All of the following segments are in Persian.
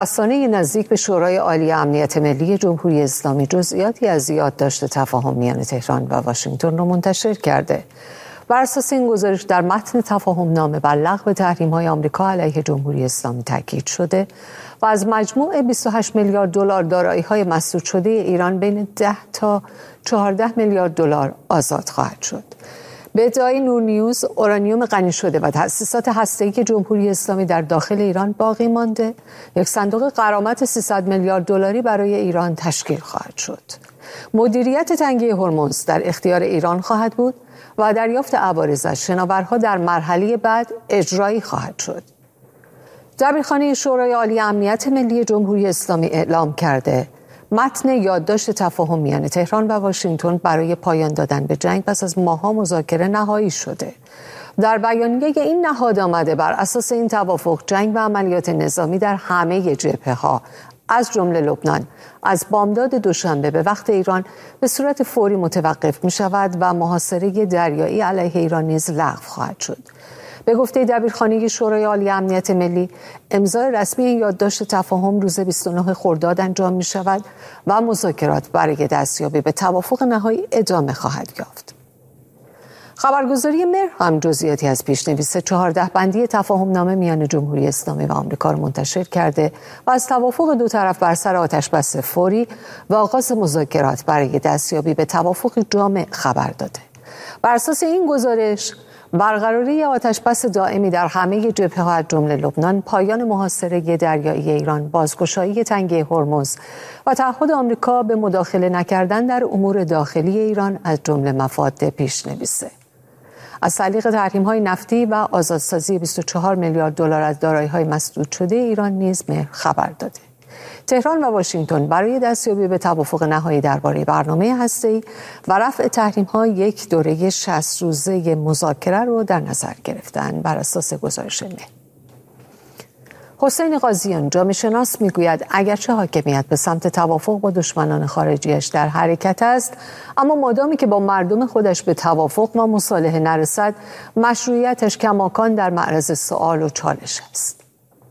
آستانه نزدیک به شورای عالی امنیت ملی جمهوری اسلامی جزئیاتی از یادداشت تفاهم میان تهران و واشنگتن را منتشر کرده. بر اساس این گزارش در متن تفاهم نامه بر لغو تحریم‌های آمریکا علیه جمهوری اسلامی تاکید شده و از مجموع 28 میلیارد دلار دارایی‌های مسدود شده ایران بین 10 تا 14 میلیارد دلار آزاد خواهد شد. به ادعای نور نیوز، اورانیوم غنی شده و تأسیسات هسته‌ای که جمهوری اسلامی در داخل ایران باقی مانده، یک صندوق غرامت 300 میلیارد دلاری برای ایران تشکیل خواهد شد. مدیریت تنگه هرمز در اختیار ایران خواهد بود و دریافت عوارض از شناورها در مرحله بعد اجرایی خواهد شد. دبیرخانه شورای عالی امنیت ملی جمهوری اسلامی اعلام کرده متن یادداشت تفاهم میان تهران و واشنگتن برای پایان دادن به جنگ پس از ماه‌ها مذاکره نهایی شده. در بیانیه این نهاد آمده بر اساس این توافق جنگ و عملیات نظامی در همه جبهه‌ها از جمله لبنان از بامداد دوشنبه به وقت ایران به صورت فوری متوقف می شود و محاصره دریایی علیه ایران نیز لغو خواهد شد. به گفته دبیرخانه شورای عالی امنیت ملی، امضای رسمی یادداشت تفاهم روز 29 خرداد انجام می شود و مذاکرات برای دستیابی به توافق نهایی ادامه خواهد یافت. خبرگزاری مهر هم جزئیاتی از پیشنویس 14 بندی تفاهم نامه میان جمهوری اسلامی و آمریکا را منتشر کرده و از توافق دو طرف بر سر آتش‌بس فوری و آغاز مذاکرات برای دستیابی به توافق جامع خبر داده. بر اساس این گزارش، برقراری آتش‌بس دائمی در همه جبهه‌ها از جمله لبنان، پایان محاصره دریایی ایران، بازگشایی تنگه هرمز و تعهد آمریکا به مداخله نکردن در امور داخلی ایران از جمله مفاد پیشنویسه. از تعلیق تحریم‌های نفتی و آزادسازی 24 میلیارد دلار از دارایی‌های مسدود شده ایران نیز مهر خبر داده. تهران و واشنگتن برای دستیابی به توافق نهایی درباره برنامه هسته‌ای و رفع تحریم‌ها یک دوره 60 روزه مذاکره را در نظر گرفتند. بر اساس گزارش مهر، حسین قاضیان جامعه شناس میگوید اگرچه حاکمیت به سمت توافق با دشمنان خارجیش در حرکت است، اما مادامی که با مردم خودش به توافق و مصالحه نرسد، مشروعیتش کماکان در معرض سؤال و چالش است.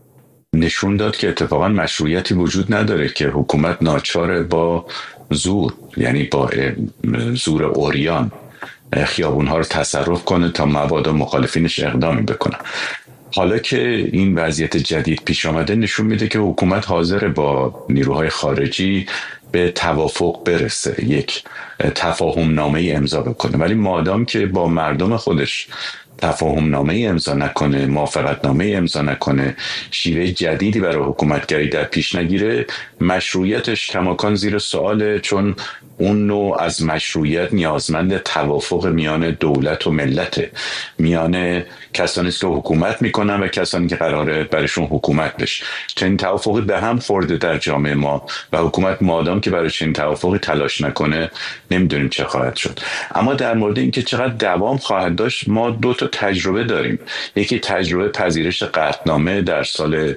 نشون داد که اتفاقا مشروعیتی وجود نداره که حکومت ناچار با زور، یعنی با زور عریان خیابونها رو تصرف کنه تا مبادا مخالفینش اقدامی بکنه. حالا که این وضعیت جدید پیش آمده نشون میده که حکومت حاضر با نیروهای خارجی به توافق برسه، یک تفاهم نامه امضا بکنه، ولی مادام که با مردم خودش تفاهم نامه امضا نکنه، موافقت نامه امضا نکنه، شیوه جدیدی برای حکومتگری در پیش نگیره، مشروعیتش کماکان زیر سواله، چون اون نوع از مشروعیت نیازمند توافق میان دولت و ملت، میان کسانی است که حکومت میکنن و کسانی که قراره برشون حکومت بشه. چنین توافقی به هم خورده در جامعه ما و حکومت مادام که برای چنین توافقی تلاش نکنه نمیدونیم چه خواهد شد. اما در مورد اینکه چقدر دوام خواهد داشت، ما دو تا تجربه داریم. یکی تجربه پذیرش قطعنامه در سال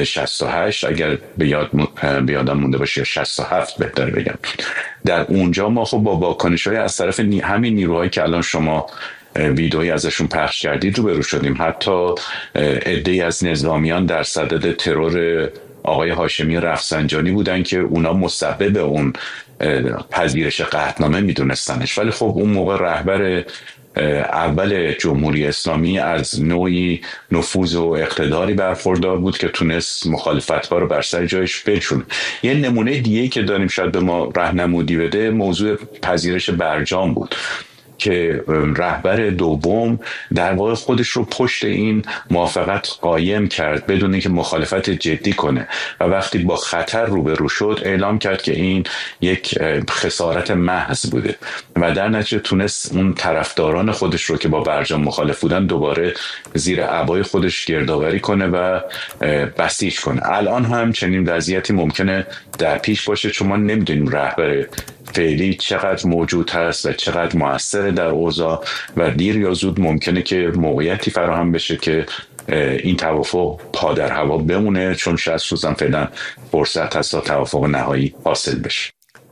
68 اگر به یادم مونده باشه، 67 بهتر بگم. در اونجا ما خب با واکنش‌های از طرف همین نیروهایی که الان شما ویدئویی ازشون پخش کردید روبرو شدیم. حتی عده‌ای از نظامیان در صدد ترور آقای هاشمی رفسنجانی بودن که اونا مسبب اون پذیرش قطعنامه میدونستنش، ولی خب اون موقع رهبر اول جمهوری اسلامی از نوعی نفوذ و اقتداری برخوردار بود که تونست مخالفت‌ها رو بر سر جایش بنشونه. یه نمونه دیگه که داریم شاید به ما راهنمودی بده، موضوع پذیرش برجام بود که رهبر دوم در واقع خودش رو پشت این موافقت قایم کرد بدون اینکه مخالفت جدی کنه و وقتی با خطر روبرو شد اعلام کرد که این یک خسارت محض بوده و در نتیجه تونست اون طرفداران خودش رو که با برجام مخالف بودن دوباره زیر عبای خودش گردآوری کنه و بسیج کنه. الان هم چنین وضعیتی ممکنه در پیش باشه، چون ما نمیدونیم رهبر فعلی چقدر موجود هست و چقدر مؤثر در اوضاع و دیر یا زود ممکنه که موقعیتی فراهم بشه که این توافق پا در هوا بمونه، چون 60 روز هم فعلا فرصت هست تا توافق نهایی حاصل بشه.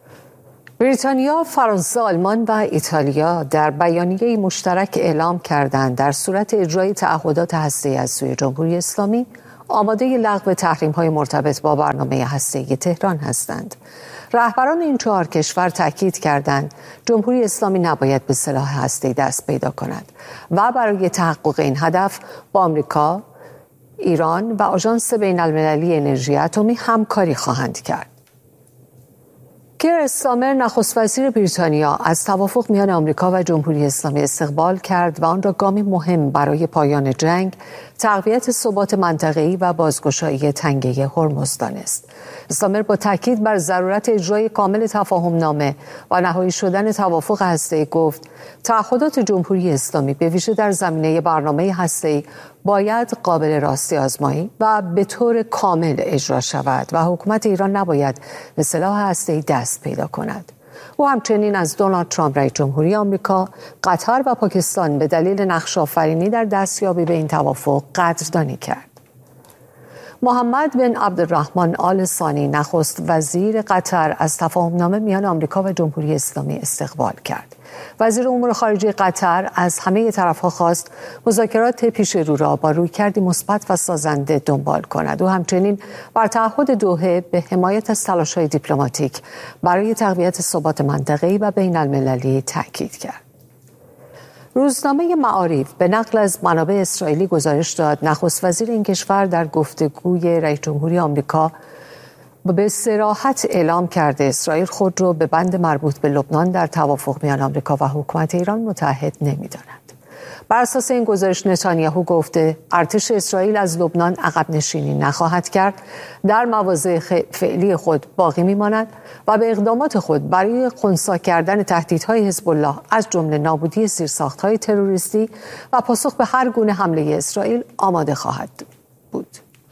بریتانیا، فرانسه، آلمان و ایتالیا در بیانیه مشترک اعلام کردند در صورت اجرای تعهدات هسته‌ای از سوی جمهوری اسلامی، آماده لغو تحریم‌های مرتبط با برنامه هسته‌ای تهران هستند. رهبران این 4 کشور تاکید کردند جمهوری اسلامی نباید به سلاح هسته‌ای دست پیدا کند و برای تحقق این هدف با آمریکا، ایران و آژانس بین‌المللی انرژی اتمی همکاری خواهند کرد. کیر استارمر نخست وزیر بریتانیا از توافق میان آمریکا و جمهوری اسلامی استقبال کرد و آن را گامی مهم برای پایان جنگ، تقویت ثبات منطقه‌ای و بازگشایی تنگه هرمز دانست. استارمر با تاکید بر ضرورت اجرای کامل تفاهم‌نامه و نهایی شدن توافق هسته‌ای گفت تعهدات جمهوری اسلامی به ویژه در زمینه برنامه هسته‌ای باید قابل راستی آزمایی و به طور کامل اجرا شود و حکومت ایران نباید به سلاح هسته‌ای دست پیدا کند. او همچنین از دونالد ترامپ رئیس جمهوری آمریکا، قطر و پاکستان به دلیل نقش آفرینی در دستیابی به این توافق قدردانی کرد. محمد بن عبدالرحمن آل ثانی نخست وزیر قطر از تفاهم‌نامه میان آمریکا و جمهوری اسلامی استقبال کرد. وزیر امور خارجه قطر از همه طرف‌ها خواست مذاکرات پیش رو را با رویکردی مثبت و سازنده دنبال کند. او همچنین بر تعهد دوحه به حمایت از تلاش‌های دیپلماتیک برای تقویت ثبات منطقه‌ای و بین‌المللی تاکید کرد. روزنامه معارف به نقل از منابع اسرائیلی گزارش داد نخست وزیر این کشور در گفتگوی رئیس جمهوری آمریکا به صراحت اعلام کرده اسرائیل خود را به بند مربوط به لبنان در توافق میان آمریکا و حکومت ایران متحد نمی‌داند. بر اساس این گزارش نتانیاهو گفته ارتش اسرائیل از لبنان عقب نشینی نخواهد کرد، در مواضع فعلی خود باقی میماند و به اقدامات خود برای خنثی کردن تهدیدهای حزب الله از جمله نابودی زیرساخت‌های تروریستی و پاسخ به هر گونه حمله اسرائیل آماده خواهد بود.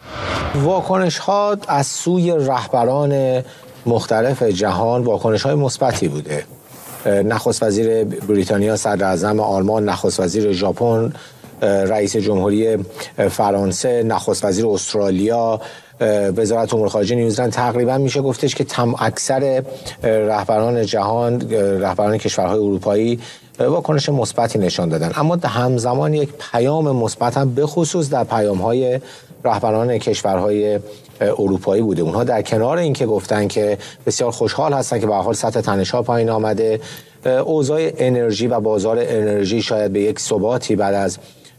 واکنش‌ها از سوی رهبران مختلف جهان واکنش‌های مثبتی بوده. نخست وزیر بریتانیا، صدر اعظم آلمان، نخست وزیر ژاپن، رئیس جمهوری فرانسه، نخست وزیر استرالیا، وزارت امور خارجه نیوزلند، تقریبا میشه گفتش که اکثر رهبران جهان، رهبران کشورهای اروپایی واکنش مثبتی نشان دادن. اما همزمان یک پیام مثبت هم به خصوص در پیام‌های رهبران کشورهای اروپایی بوده. اونها در کنار اینکه گفتن که بسیار خوشحال هستن که به هر حال سطح تنش‌ها پایین آمده، اوضاع انرژی و بازار انرژی شاید به یک ثباتی بعد از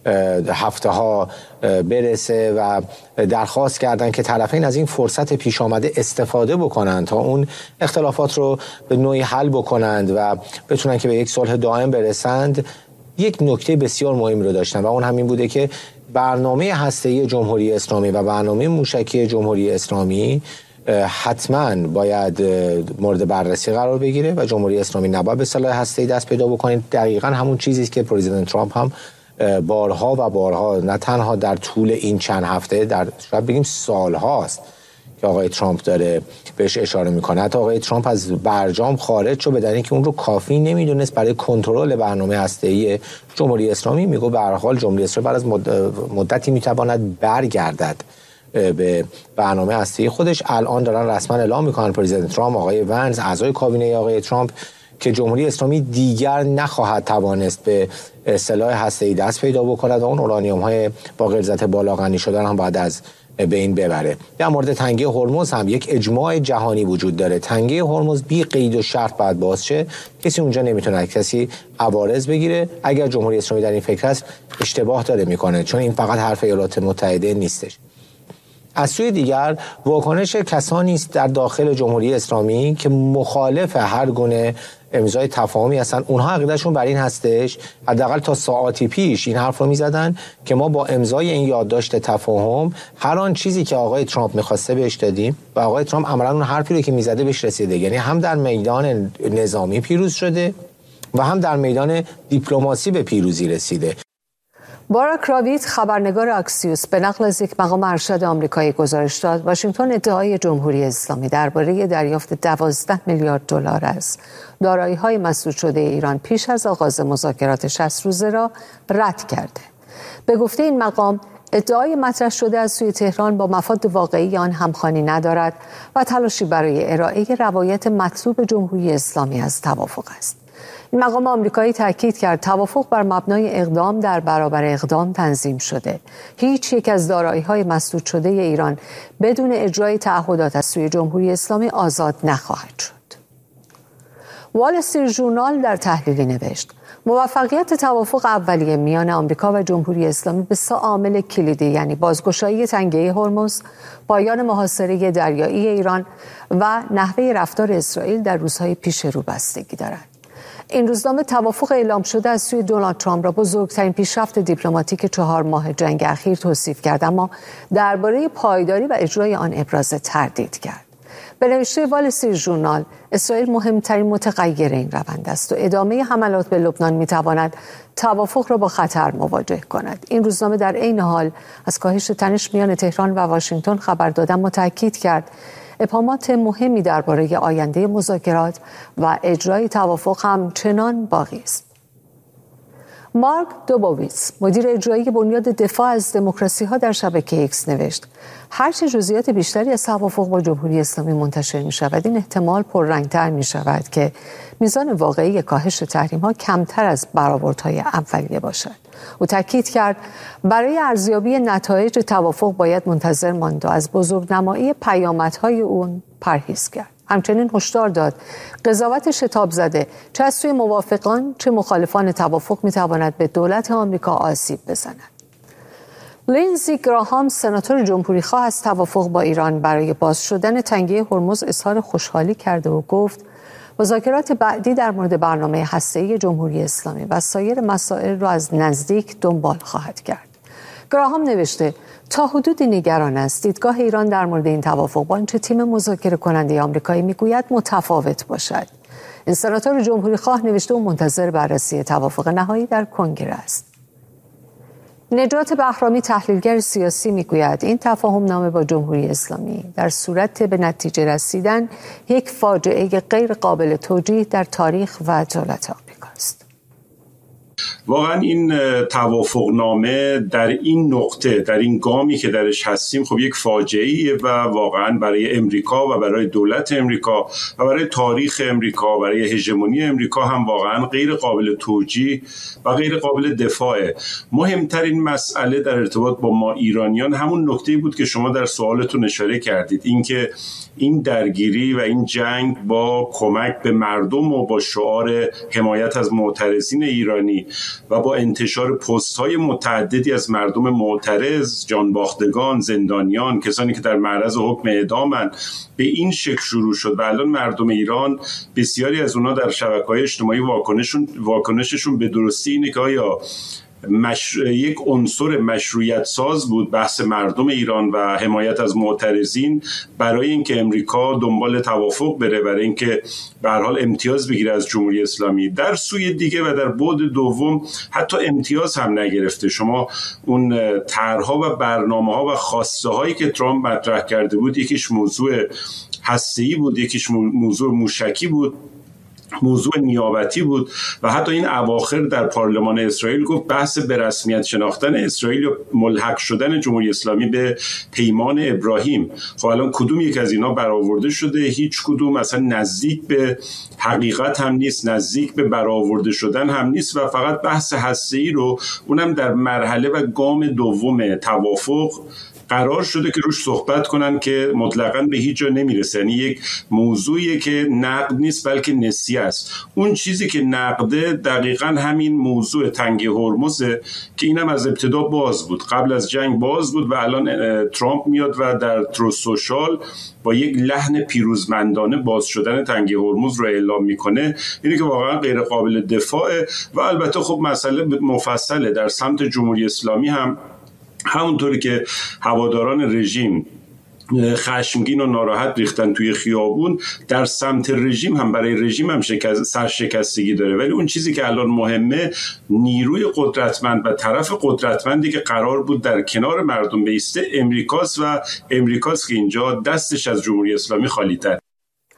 هفته‌ها برسه و درخواست کردن که طرفین از این فرصت پیش آمده استفاده بکنند تا اون اختلافات رو به نوعی حل بکنند و بتونن که به یک صلح دائم برسند. یک نکته بسیار مهم رو داشتن و اون همین بوده که برنامه هسته‌ای جمهوری اسلامی و برنامه موشکی جمهوری اسلامی حتما باید مورد بررسی قرار بگیره و جمهوری اسلامی نباید به سلاح هسته‌ای دست پیدا بکنه. دقیقاً همون چیزی است که پرزیدنت ترامپ هم بارها و بارها، نه تنها در طول این چند هفته، در شاید بگیم سال هاست که آقای ترامپ داره بهش اشاره میکنه. حتی آقای ترامپ از برجام خارج شد به دلیل اینکه اون رو کافی نمیدونست برای کنترل برنامه هسته‌ای جمهوری اسلامی. میگه به هر حال جمهوری اسلامی بعد از مدتی میتواند برگردد به برنامه هسته‌ای خودش. الان دارن رسما اعلام میکنن پرزیدنت ترامپ، آقای ونز، اعضای کابینه آقای ترامپ، که جمهوری اسلامی دیگر نخواهد توانست به سلاح هسته‌ای دست پیدا بکند و اون اورانیوم‌های با غلظت بالا غنی شدن هم بعد از بین ببره. در مورد تنگه هرمز هم یک اجماع جهانی وجود داره. تنگه هرمز بی قید و شرط باید باز شه. کسی اونجا نمیتونه کسی عوارض بگیره. اگر جمهوری اسلامی در این فکر است اشتباه داره میکنه، چون این فقط حرف ایالات متحده نیستش. از سوی دیگر واکنش کسانی است در داخل جمهوری اسلامی که مخالف هر گونه امضای تفاهمی هستن. اونها عقیدهشون بر این هستش، حداقل تا ساعاتی پیش این حرف رو میزدن که ما با امضای این یادداشت تفاهم هر آن چیزی که آقای ترامپ میخواسته بهش دادیم و آقای ترامپ عملاً اون حرفی رو که میزده بهش رسیده. یعنی هم در میدان نظامی پیروز شده و هم در میدان دیپلماسی به پیروزی رسیده. باراک راویت، خبرنگار اکسیوس، به نقل از یک مقام ارشد آمریکایی گزارش داد واشنگتن ادعای جمهوری اسلامی درباره دریافت 12 میلیارد دلار از دارایی‌های مسدود شده ایران پیش از آغاز مذاکرات 60 روزه را رد کرده. به گفته این مقام، ادعای مطرح شده از سوی تهران با مفاد واقعی آن همخوانی ندارد و تلاشی برای ارائه روایت مطلوب جمهوری اسلامی از توافق است. این مقام آمریکایی تاکید کرد توافق بر مبنای اقدام در برابر اقدام تنظیم شده. هیچ یک از دارایی‌های مسدود شده ایران بدون اجرای تعهدات از سوی جمهوری اسلامی آزاد نخواهد شد. وال استریت ژورنال در تحلیلی نوشت موفقیت توافق اولیه میان آمریکا و جمهوری اسلامی به 3 عامل کلیدی یعنی بازگشایی تنگه هرمز، پایان محاصره دریایی ایران و نحوه رفتار اسرائیل در روزهای پیش رو بستگی دارد. این روزنامه توافق اعلام شده از سوی دونالد ترامپ را بزرگترین پیشرفت دیپلماتیک 4 ماه جنگ اخیر توصیف کرد، اما درباره پایداری و اجرای آن ابراز تردید کرد. به نوشته وال استریت ژورنال اسرائیل مهمترین متغیر این روند است و ادامه حملات به لبنان میتواند توافق را با خطر مواجه کند. این روزنامه در عین حال از کاهش تنش میان تهران و واشنگتن خبر داد، اما تاکید کرد ابهامات مهمی درباره آینده مذاکرات و اجرای توافق همچنان باقی است. مارک دوبوویتز مدیر اجرایی بنیاد دفاع از دموکراسی‌ها در شبکه ایکس نوشت هرچه جزئیات بیشتری از توافق با جمهوری اسلامی منتشر می‌شود این احتمال پررنگ‌تر می‌شود که میزان واقعی کاهش تحریم‌ها کمتر از برآوردهای اولیه باشد. او تاکید کرد برای ارزیابی نتایج توافق باید منتظر ماند و از بزرگنمایی پیامدهای اون پرهیز کرد. همچنین هشدار داد قضاوت شتاب زده چه از سوی موافقان چه مخالفان توافق میتواند به دولت آمریکا آسیب بزند. لینزی گراهام سناتور جمهوریخواه از توافق با ایران برای باز شدن تنگه هرمز اظهار خوشحالی کرده و گفت مذاکرات بعدی در مورد برنامه هسته‌ای جمهوری اسلامی و سایر مسائل را از نزدیک دنبال خواهد کرد. گراهام نوشته تا حدودی نگران است دیدگاه ایران در مورد این توافق با آنچه تیم مذاکره کننده آمریکایی میگوید متفاوت باشد. این سناتور جمهوری خواه نوشته و منتظر بررسی توافق نهایی در کنگره است. نجات بهرامی تحلیلگر سیاسی میگوید این تفاهم نامه با جمهوری اسلامی در صورت به نتیجه رسیدن یک فاجعه غیر قابل توجیه در تاریخ و دولت آمریکا است. واقعا این توافقنامه در این نقطه، در این گامی که درش هستیم خب یک فاجعه‌ایه و واقعا برای امریکا و برای دولت امریکا و برای تاریخ امریکا و برای هژمونی امریکا هم واقعا غیر قابل توجیه و غیر قابل دفاعه. مهمترین مسئله در ارتباط با ما ایرانیان همون نکته‌ای بود که شما در سوالتون اشاره کردید، اینکه این درگیری و این جنگ با کمک به مردم و با شعار حمایت از معترضین ایرانی و با انتشار پست‌های متعددی از مردم معترض، جانباختگان، زندانیان، کسانی که در معرض حکم اعدامند، به این شکل شروع شد و الان مردم ایران بسیاری از اونها در شبکه‌های اجتماعی واکنششون به درستی اینه که آیا یک عنصر مشروعیت ساز بود بحث مردم ایران و حمایت از معترضین برای اینکه امریکا دنبال توافق بره، برای اینکه به هر حال امتیاز بگیره از جمهوری اسلامی. در سوی دیگه و در بعد دوم حتی امتیاز هم نگرفته. شما اون طرح‌ها و برنامه‌ها و خواسته هایی که ترامپ مطرح کرده بود، یکیش موضوع هسته‌ای بود، یکیش موضوع موشکی بود، موضوع نیابتی بود و حتی این اواخر در پارلمان اسرائیل گفت بحث به رسمیت شناختن اسرائیل و ملحق شدن جمهوری اسلامی به پیمان ابراهیم. خب الان کدوم یک از اینا برآورده شده؟ هیچ کدوم اصلا نزدیک به حقیقت هم نیست، نزدیک به برآورده شدن هم نیست و فقط بحث هسته‌ای رو اونم در مرحله و گام دوم توافق قرار شده که روش صحبت کنن که مطلقاً به هیچ جا نمیرسه. یعنی یک موضوعی که نقد نیست بلکه نسیه است. اون چیزی که نقده دقیقاً همین موضوع تنگه هرمزه که اینم از ابتدا باز بود، قبل از جنگ باز بود و الان ترامپ میاد و در تروث سوشال با یک لحن پیروزمندانه باز شدن تنگه هرمز رو اعلام میکنه. اینه که واقعا غیر قابل دفاعه و البته خب مسئله مفصله. در سمت جمهوری اسلامی هم همونطوری که هواداران رژیم خشمگین و ناراحت ریختن توی خیابون، در سمت رژیم هم برای رژیم هم سرشکستگی داره. ولی اون چیزی که الان مهمه نیروی قدرتمند و طرف قدرتمندی که قرار بود در کنار مردم بیسته امریکاست و امریکاست که اینجا دستش از جمهوری اسلامی خالی‌تر.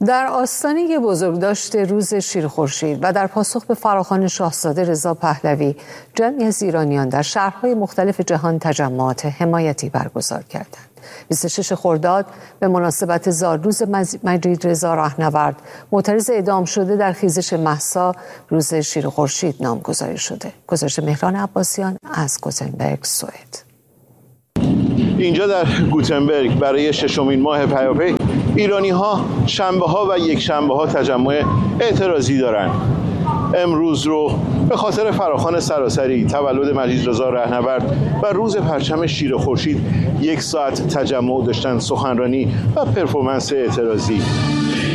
در آستانه بزرگداشت روز شیر خورشید و در پاسخ به فراخوان شاهزاده رضا پهلوی، جمعی از ایرانیان در شهرهای مختلف جهان تجمعات حمایتی برگزار کردند. 26 خرداد به مناسبت زادروز مجید رضا رهنورد، معترض اعدام شده در خیزش مهسا، روز شیر خورشید نامگذاری شده. گزارش مهران عباسیان از گوتنبرگ، سوئد. اینجا در گوتنبرگ برای ششمین ماه پیاپی ایرانی‌ها شنبه‌ها و یکشنبه‌ها تجمع اعتراضی دارند. امروز رو به خاطر فراخوان سراسری تولد مجید رضا رهنورد و روز پرچم شیر خورشید 1 ساعت تجمع داشتن، سخنرانی و پرفورمنس اعتراضی.